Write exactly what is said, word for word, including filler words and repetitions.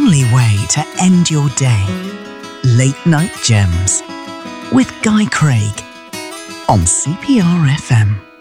only way to end your day. Late Night Gems with Guy Craig on C P R F M.